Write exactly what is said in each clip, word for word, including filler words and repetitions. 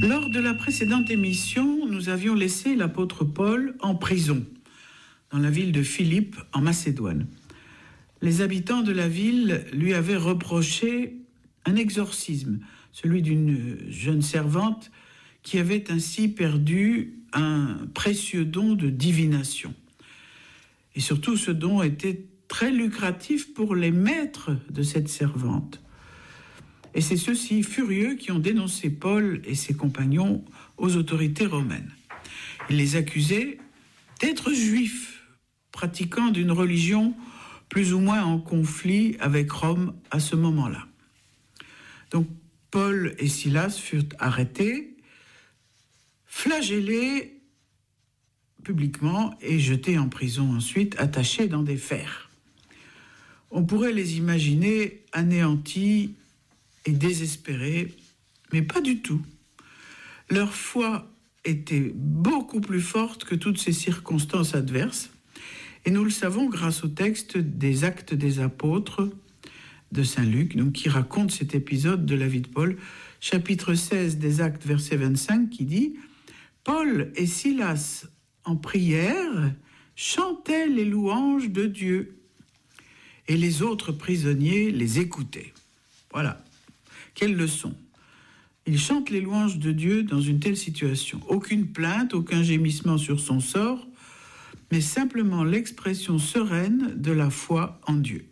Lors de la précédente émission, nous avions laissé l'apôtre Paul en prison, dans la ville de Philippe, en Macédoine. Les habitants de la ville lui avaient reproché un exorcisme, celui d'une jeune servante qui avait ainsi perdu un précieux don de divination. Et surtout, ce don était très lucratif pour les maîtres de cette servante. Et c'est ceux-ci, furieux, qui ont dénoncé Paul et ses compagnons aux autorités romaines. Ils les accusaient d'être juifs, pratiquant d'une religion plus ou moins en conflit avec Rome à ce moment-là. Donc, Paul et Silas furent arrêtés, flagellés publiquement et jetés en prison ensuite, attachés dans des fers. On pourrait les imaginer anéantis et désespérés, mais pas du tout. Leur foi était beaucoup plus forte que toutes ces circonstances adverses, et nous le savons grâce au texte des Actes des Apôtres de Saint Luc, donc, qui raconte cet épisode de la vie de Paul, chapitre seize des Actes, verset vingt-cinq, qui dit « Paul et Silas, en prière, chantaient les louanges de Dieu, et les autres prisonniers les écoutaient. » Voilà. Quelle leçon! Il chante les louanges de Dieu dans une telle situation. Aucune plainte, aucun gémissement sur son sort, mais simplement l'expression sereine de la foi en Dieu.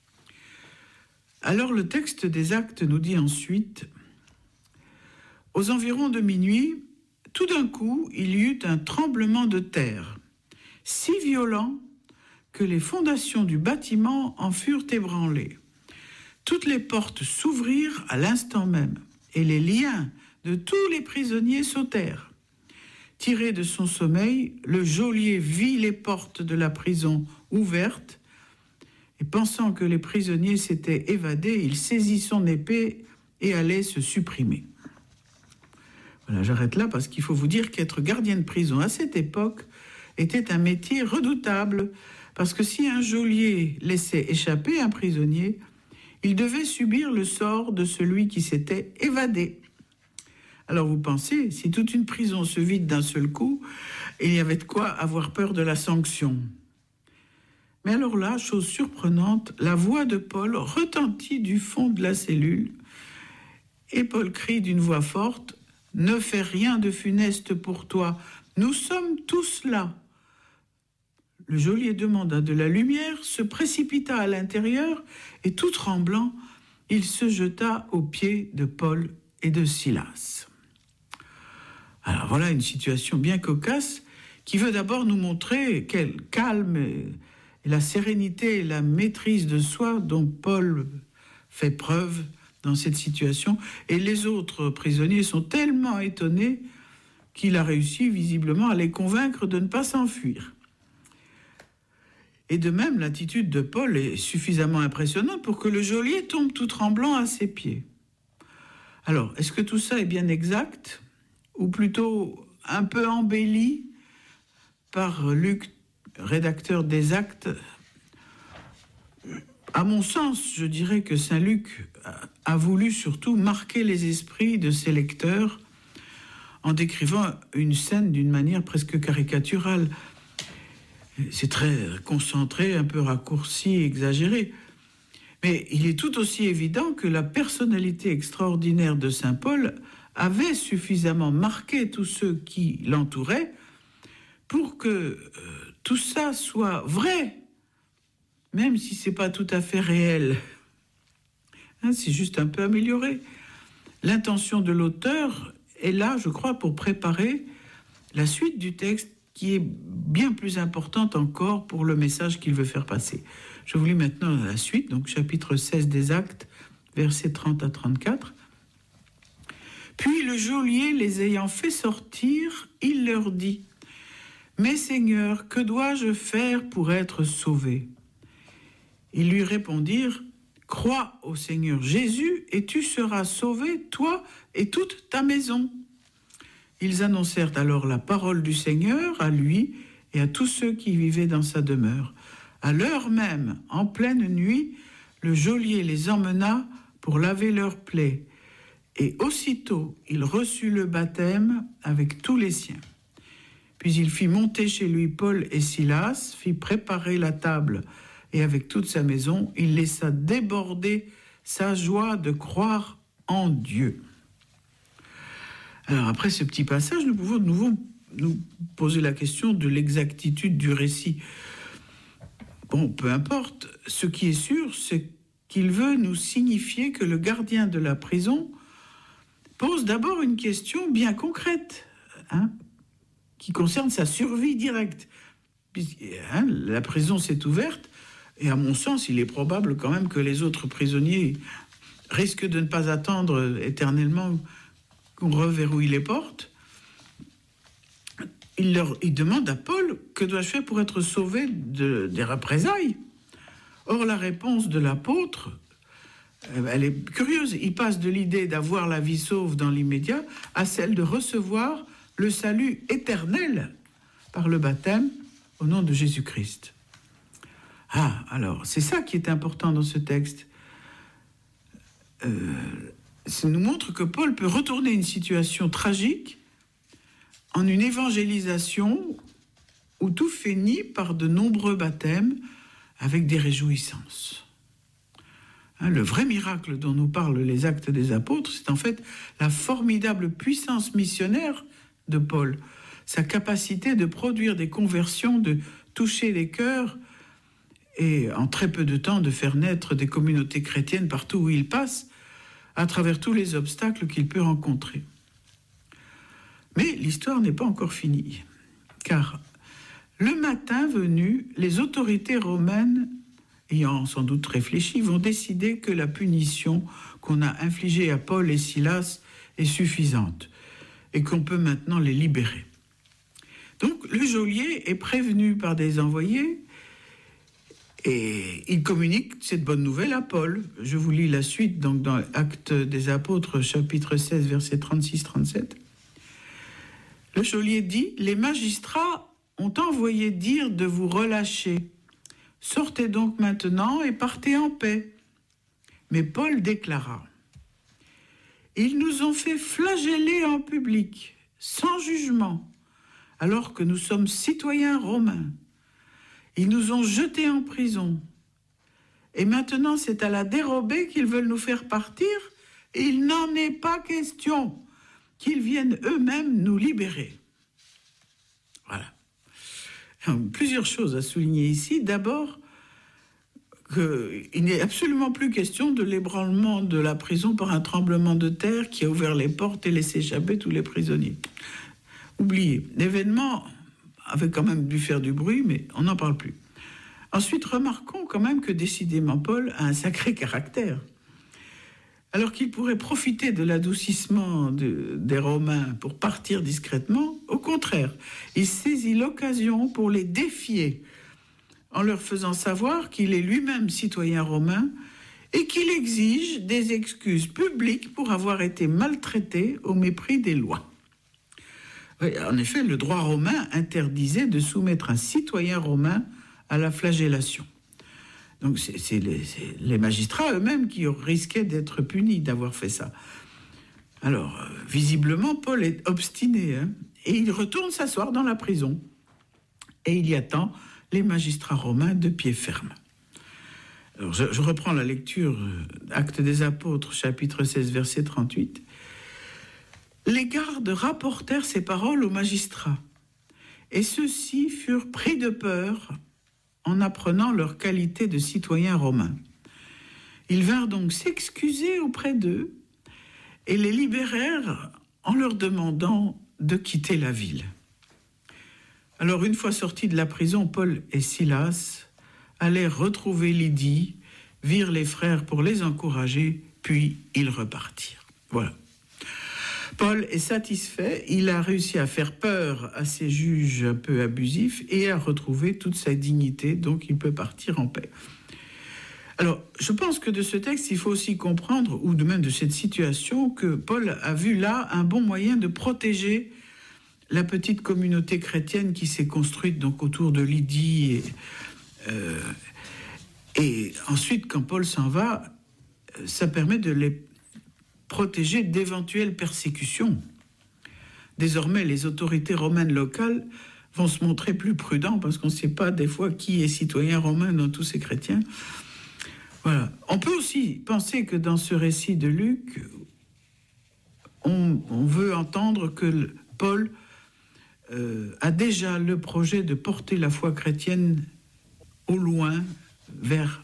Alors le texte des Actes nous dit ensuite « Aux environs de minuit, tout d'un coup, il y eut un tremblement de terre, si violent que les fondations du bâtiment en furent ébranlées. Toutes les portes s'ouvrirent à l'instant même, et les liens de tous les prisonniers sautèrent. Tiré de son sommeil, le geôlier vit les portes de la prison ouvertes, et pensant que les prisonniers s'étaient évadés, il saisit son épée et allait se supprimer. » Voilà, j'arrête là parce qu'il faut vous dire qu'être gardien de prison à cette époque était un métier redoutable, parce que si un geôlier laissait échapper un prisonnier, il devait subir le sort de celui qui s'était évadé. Alors vous pensez, si toute une prison se vide d'un seul coup, il y avait de quoi avoir peur de la sanction. Mais alors là, chose surprenante, la voix de Paul retentit du fond de la cellule, et Paul crie d'une voix forte « Ne fais rien de funeste pour toi, nous sommes tous là !» Le geôlier demanda de la lumière, se précipita à l'intérieur et tout tremblant, il se jeta aux pieds de Paul et de Silas. Alors voilà une situation bien cocasse qui veut d'abord nous montrer quel calme et la sérénité et la maîtrise de soi dont Paul fait preuve dans cette situation. Et les autres prisonniers sont tellement étonnés qu'il a réussi visiblement à les convaincre de ne pas s'enfuir. Et de même, l'attitude de Paul est suffisamment impressionnante pour que le geôlier tombe tout tremblant à ses pieds. Alors, est-ce que tout ça est bien exact, ou plutôt un peu embelli par Luc, rédacteur des Actes? À mon sens, je dirais que Saint Luc a voulu surtout marquer les esprits de ses lecteurs en décrivant une scène d'une manière presque caricaturale. C'est très concentré, un peu raccourci, exagéré. Mais il est tout aussi évident que la personnalité extraordinaire de saint Paul avait suffisamment marqué tous ceux qui l'entouraient pour que euh, tout ça soit vrai, même si c'est pas tout à fait réel. Hein, c'est juste un peu amélioré. L'intention de l'auteur est là, je crois, pour préparer la suite du texte, qui est bien plus importante encore pour le message qu'il veut faire passer. Je vous lis maintenant la suite, donc chapitre seize des Actes, versets trente à trente-quatre. « Puis le geôlier, les ayant fait sortir, il leur dit « Mais Seigneur, que dois-je faire pour être sauvé ?» Ils lui répondirent « Crois au Seigneur Jésus, et tu seras sauvé, toi et toute ta maison. » Ils annoncèrent alors la parole du Seigneur à lui et à tous ceux qui vivaient dans sa demeure. À l'heure même, en pleine nuit, le geôlier les emmena pour laver leurs plaies. Et aussitôt, il reçut le baptême avec tous les siens. Puis il fit monter chez lui Paul et Silas, fit préparer la table, et avec toute sa maison, il laissa déborder sa joie de croire en Dieu. Alors après ce petit passage, nous pouvons de nouveau nous poser la question de l'exactitude du récit. Bon, peu importe, ce qui est sûr, c'est qu'il veut nous signifier que le gardien de la prison pose d'abord une question bien concrète, hein, qui concerne sa survie directe. Hein, la prison s'est ouverte, et à mon sens, il est probable quand même que les autres prisonniers risquent de ne pas attendre éternellement qu'on reverrouille les portes. Il, leur, il demande à Paul, que dois-je faire pour être sauvé de, des représailles ? Or, la réponse de l'apôtre, elle est curieuse. Il passe de l'idée d'avoir la vie sauve dans l'immédiat à celle de recevoir le salut éternel par le baptême au nom de Jésus-Christ. Ah, alors, c'est ça qui est important dans ce texte. Euh, ça nous montre que Paul peut retourner une situation tragique en une évangélisation où tout finit par de nombreux baptêmes avec des réjouissances. Hein, le vrai miracle dont nous parlent les Actes des Apôtres, c'est en fait la formidable puissance missionnaire de Paul, sa capacité de produire des conversions, de toucher les cœurs et en très peu de temps de faire naître des communautés chrétiennes partout où il passe, à travers tous les obstacles qu'il peut rencontrer. Mais l'histoire n'est pas encore finie, car le matin venu, les autorités romaines, ayant sans doute réfléchi, vont décider que la punition qu'on a infligée à Paul et Silas est suffisante et qu'on peut maintenant les libérer. Donc le geôlier est prévenu par des envoyés et il communique cette bonne nouvelle à Paul. Je vous lis la suite donc dans Actes des Apôtres, chapitre seize, versets trente-six trente-sept. Le geôlier dit « Les magistrats ont envoyé dire de vous relâcher. Sortez donc maintenant et partez en paix. » Mais Paul déclara « Ils nous ont fait flageller en public, sans jugement, alors que nous sommes citoyens romains. Ils nous ont jetés en prison. Et maintenant, c'est à la dérobée qu'ils veulent nous faire partir, et il n'en est pas question qu'ils viennent eux-mêmes nous libérer. » Voilà. Plusieurs choses à souligner ici. D'abord, qu'il n'est absolument plus question de l'ébranlement de la prison par un tremblement de terre qui a ouvert les portes et laissé échapper tous les prisonniers. Oubliez, l'événement avait quand même dû faire du bruit, mais on n'en parle plus. Ensuite, remarquons quand même que décidément Paul a un sacré caractère. Alors qu'il pourrait profiter de l'adoucissement de, des Romains pour partir discrètement, au contraire, il saisit l'occasion pour les défier, en leur faisant savoir qu'il est lui-même citoyen romain et qu'il exige des excuses publiques pour avoir été maltraité au mépris des lois. Oui, en effet, le droit romain interdisait de soumettre un citoyen romain à la flagellation. Donc c'est, c'est, les, c'est les magistrats eux-mêmes qui risquaient d'être punis d'avoir fait ça. Alors, euh, visiblement, Paul est obstiné, hein, et il retourne s'asseoir dans la prison. Et il y attend les magistrats romains de pied ferme. Alors, je, je reprends la lecture, euh, Actes des Apôtres, chapitre seize, verset trente-huit. Les gardes rapportèrent ces paroles aux magistrats, et ceux-ci furent pris de peur en apprenant leur qualité de citoyens romains. Ils vinrent donc s'excuser auprès d'eux et les libérèrent en leur demandant de quitter la ville. Alors, une fois sortis de la prison, Paul et Silas allèrent retrouver Lydie, virent les frères pour les encourager, puis ils repartirent. Voilà. Paul est satisfait, il a réussi à faire peur à ces juges un peu abusifs et à retrouver toute sa dignité, donc il peut partir en paix. Alors, je pense que de ce texte, il faut aussi comprendre, ou de même de cette situation, que Paul a vu là un bon moyen de protéger la petite communauté chrétienne qui s'est construite donc autour de Lydie. Et, euh, et ensuite, quand Paul s'en va, ça permet de les protéger d'éventuelles persécutions. Désormais, les autorités romaines locales vont se montrer plus prudents parce qu'on ne sait pas des fois qui est citoyen romain dans tous ces chrétiens. Voilà. On peut aussi penser que dans ce récit de Luc, on, on veut entendre que Paul euh, a déjà le projet de porter la foi chrétienne au loin vers